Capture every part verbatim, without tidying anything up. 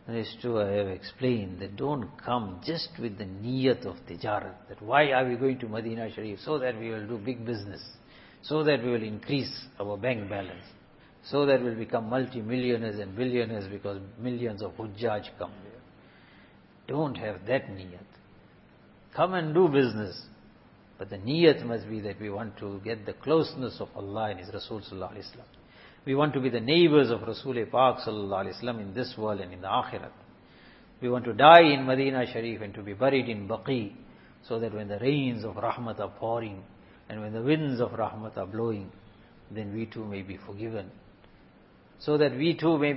And it's true, I have explained that don't come just with the niyat of tijarat, that why are we going to Medina Sharif? So that we will do big business, so that we will increase our bank balance, so that we will become multi-millionaires and billionaires because millions of hujjaj come there. Don't have that niyat. Come and do business, but the niyat must be that we want to get the closeness of Allah and His Rasul Sallallahu Alaihi Wasallam. We want to be the neighbors of Rasul Pak Sallallahu Alaihi Wasallam in this world and in the Akhirat. We want to die in Medina Sharif and to be buried in Baqi, so that when the rains of rahmat are pouring and when the winds of rahmat are blowing, then we too may be forgiven. So that we too may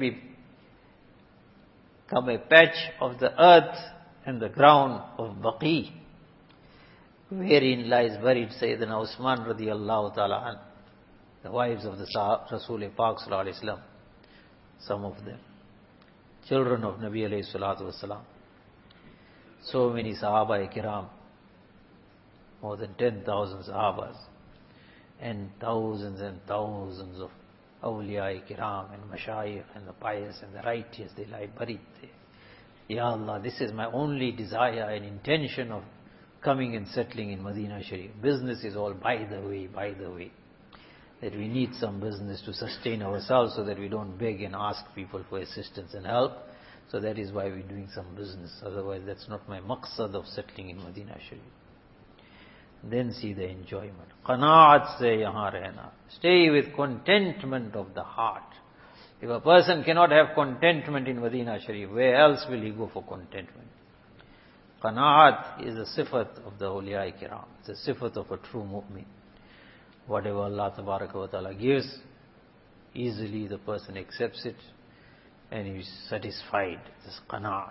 become a patch of the earth and the ground of Baqi, wherein lies buried Sayyidina Usman radiyallahu ta'ala an, the wives of the Sahab, Rasul Pak Sallallahu Alaihi Wasallam, some of them, children of Nabi alayhi salatu wasalam. So many Sahaba Kiram, more than ten thousand Sahabas, and thousands and thousands of Awliya Kiram and Mashayikh and the pious and the righteous, they lie buried there. Ya Allah, this is my only desire and intention of coming and settling in Medina Sharif. Business is all by the way, by the way. That we need some business to sustain ourselves so that we don't beg and ask people for assistance and help. So that is why we're doing some business. Otherwise that's not my maqsad of settling in Medina Sharif. Then see the enjoyment. Qanaat se yahan rehna. Stay with contentment of the heart. If a person cannot have contentment in Medina Sharif, where else will he go for contentment? Qanaat is a sifat of the awliya kiram. It's a sifat of a true mu'min. Whatever Allah Tabaraka wa Ta'ala gives, easily the person accepts it and he is satisfied. This qanaat.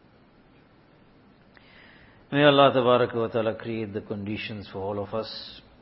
May Allah Tabaraka wa Ta'ala create the conditions for all of us